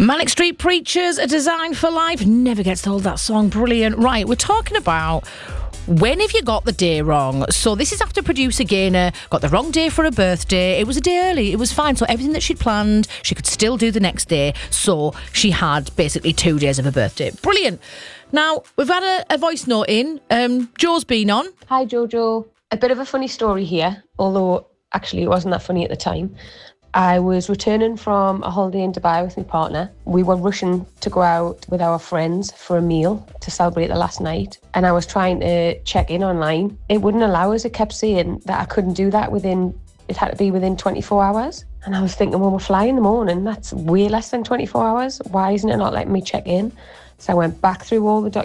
Manic Street Preachers, A Design for Life. Never gets old, that song. Brilliant. Right, we're talking about when have you got the day wrong? So this is after producer Gaynor got the wrong day for her birthday. It was a day early. It was fine. So everything that she'd planned, she could still do the next day. So she had basically 2 days of her birthday. Brilliant. Now, we've had a voice note in. Joe's been on. Hi, Jojo. A bit of a funny story here, although actually it wasn't that funny at the time. I was returning from a holiday in Dubai with my partner. We were rushing to go out with our friends for a meal to celebrate the last night. And I was trying to check in online. It wouldn't allow us. It kept saying that I couldn't do that it had to be within 24 hours. And I was thinking, well, we're flying in the morning. That's way less than 24 hours. Why isn't it not letting me check in? So I went back through all the